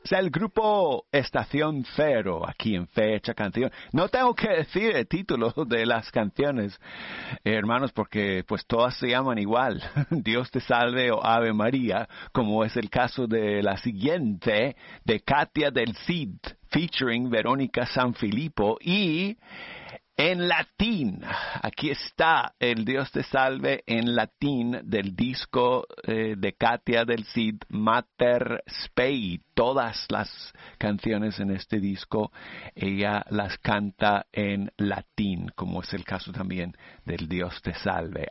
Es el grupo Estación Cero, aquí en Fecha Canción. No tengo que decir el título de las canciones, hermanos, porque pues todas se llaman igual. Dios te salve o Ave María, como es el caso de la siguiente, de Katia del Cid, featuring Verónica Sanfilippo, y en latín. Aquí está el Dios te salve en latín del disco de Katia del Cid, Mater Spei. Todas las canciones en este disco ella las canta en latín, como es el caso también del Dios te salve.